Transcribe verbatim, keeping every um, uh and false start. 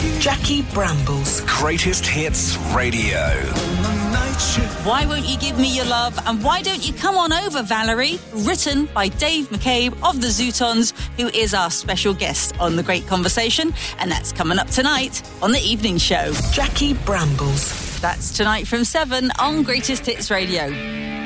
Jackie Brambles. Greatest Hits Radio. Why Won't You Give Me Your Love? And Why Don't You Come On Over, Valerie? Written by Dave McCabe of the Zootons, who is our special guest on The Great Conversation. And that's coming up tonight on The Evening Show. Jackie Brambles. That's tonight from seven on Greatest Hits Radio.